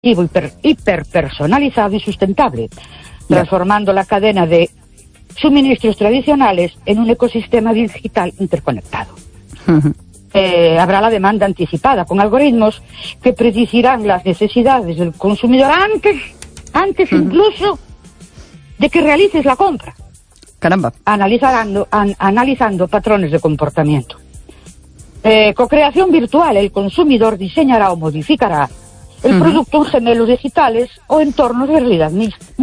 hiperpersonalizado y sustentable, transformando la cadena de suministros tradicionales en un ecosistema digital interconectado. Habrá la demanda anticipada con algoritmos que predecirán las necesidades del consumidor antes incluso de que realices la compra. Caramba. Analizando patrones de comportamiento. Co-creación virtual. El consumidor diseñará o modificará el producto en gemelos digitales o entornos de realidad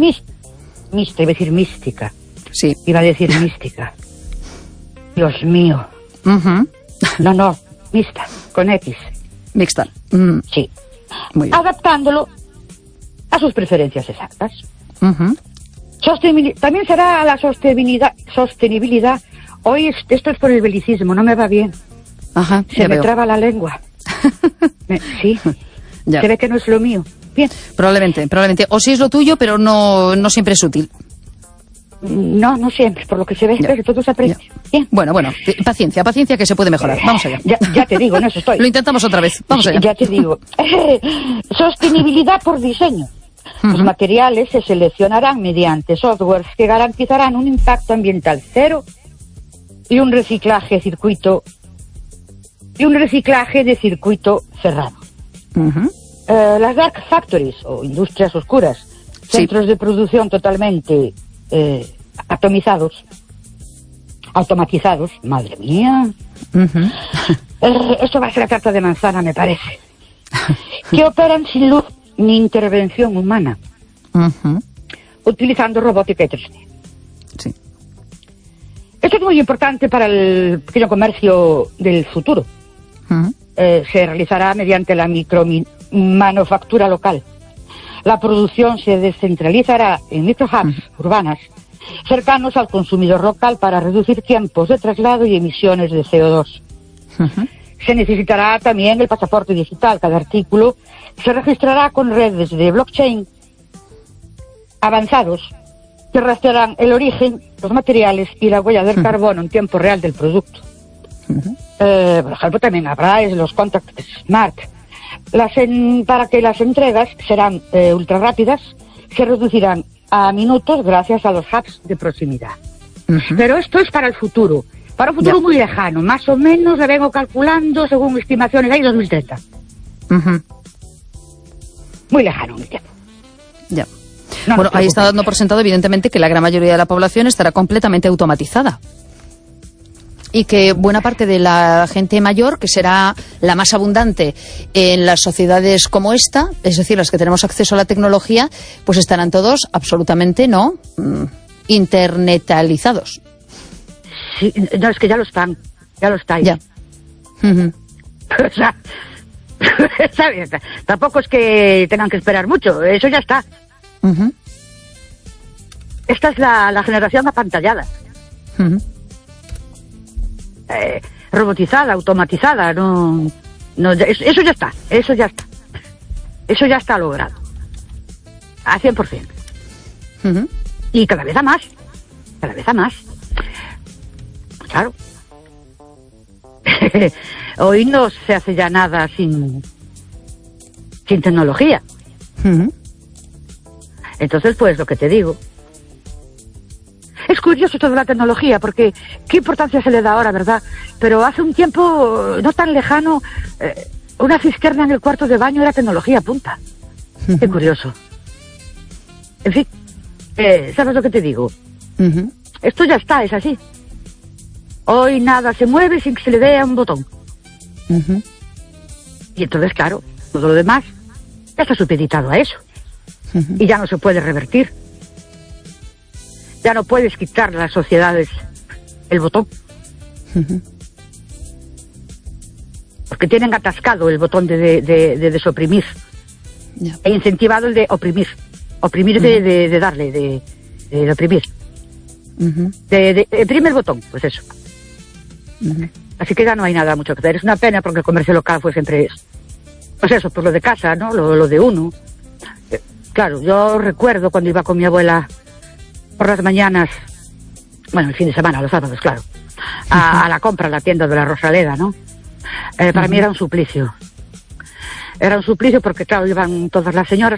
mística. Sí. Iba a decir mística. Dios mío. No, mixta, con X. Mixta. Sí. Muy bien. Adaptándolo a sus preferencias exactas. También será la sostenibilidad. Hoy esto es por el belicismo, no me va bien. Ajá, Se me traba la lengua. Sí. Ya. Se ve que no es lo mío. Bien. Probablemente. O sí es lo tuyo, pero no siempre es útil. No siempre, por lo que se ve, pero todo se aprende. Bien. Bueno, paciencia, que se puede mejorar. Vamos allá. Ya te digo, en eso estoy. Lo intentamos otra vez. Vamos allá. Ya te digo. Sostenibilidad por diseño. Los materiales se seleccionarán mediante softwares que garantizarán un impacto ambiental cero y un reciclaje de circuito cerrado. Las dark factories o industrias oscuras, centros de producción totalmente automatizados, madre mía. Esto va a ser la tarta de manzana, me parece. Que operan sin luz ni intervención humana, utilizando robótica y 3D. Sí. Esto es muy importante para el pequeño comercio del futuro. Se realizará mediante la micromanufactura local. La producción se descentralizará en microhubs urbanas cercanos al consumidor local para reducir tiempos de traslado y emisiones de CO2. Se necesitará también el pasaporte digital. Cada artículo se registrará con redes de blockchain avanzados que rastrearán el origen, los materiales y la huella del carbono en tiempo real del producto. Por ejemplo, también habrá los Contact Smart. Para que las entregas serán ultra rápidas, se reducirán a minutos gracias a los hubs de proximidad. Pero esto es para el futuro. Para un futuro muy lejano, más o menos le vengo calculando, según estimaciones, ahí 2030. Muy lejano mi tiempo. Ya. Bueno, ahí está dando por sentado, evidentemente, que la gran mayoría de la población estará completamente automatizada. Y que buena parte de la gente mayor, que será la más abundante en las sociedades como esta, es decir, las que tenemos acceso a la tecnología, pues estarán todos absolutamente, internetalizados. Sí, no, es que ya lo están, ya lo estáis. Ya. O sea, ¿sabes? Tampoco es que tengan que esperar mucho, eso ya está. Esta es la generación apantallada. Robotizada, automatizada, eso ya está, eso ya está logrado. A 100%. Y cada vez a más. Claro. Hoy no se hace ya nada sin tecnología. Entonces, pues, lo que te digo. Es curioso toda la tecnología, porque qué importancia se le da ahora, ¿verdad? Pero hace un tiempo no tan lejano, una cisterna en el cuarto de baño era tecnología punta. Qué curioso. En fin, ¿sabes lo que te digo? Esto ya está, es así. Hoy nada se mueve sin que se le dé a un botón. Y entonces, claro, todo lo demás ya está supeditado a eso. Y ya no se puede revertir. Ya no puedes quitar a las sociedades el botón. Porque tienen atascado el botón de desoprimir. E incentivado el de oprimir. Oprimir de darle, de oprimir. De primer botón, pues eso. Así que ya no hay nada mucho que hacer. Es una pena porque el comercio local fue siempre eso. Pues eso, por lo de casa, ¿no? Lo de uno. Claro, yo recuerdo cuando iba con mi abuela por las mañanas, bueno, el fin de semana, los sábados, claro, a la compra a la tienda de la Rosaleda, ¿no? Para mí era un suplicio. Era un suplicio porque, claro, iban todas las señoras